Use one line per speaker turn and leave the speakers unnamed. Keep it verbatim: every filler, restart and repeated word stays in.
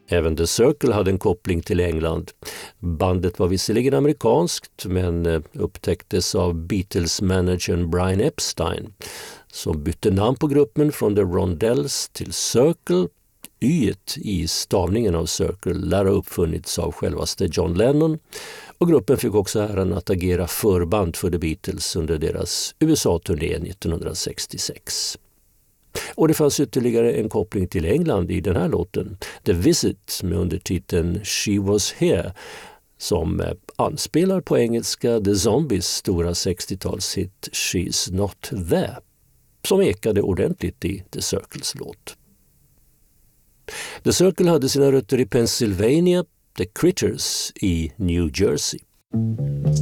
Även The Circle hade en koppling till England. Bandet var visserligen amerikanskt men upptäcktes av Beatles-managern Brian Epstein som bytte namn på gruppen från The Rondells till Circle. Y-et i stavningen av Circle lär ha uppfunnits av självaste John Lennon och gruppen fick också äran att agera förband för The Beatles under deras U S A-turné nittonhundrasextiosex. Och det fanns ytterligare en koppling till England i den här låten, The Visit med undertiteln She Was Here, som anspelar på engelska The Zombies stora sextiotalshit She's Not There, som ekade ordentligt i The Circles låt. The Circle hade sina rötter i Pennsylvania, The Critters i New Jersey.